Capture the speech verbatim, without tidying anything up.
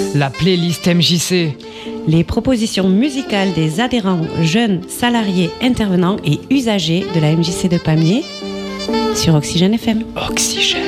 La playlist M J C. Les propositions musicales des adhérents, jeunes, salariés, intervenants et usagers de la M J C de Pamiers sur Oxygène F M. Oxygène.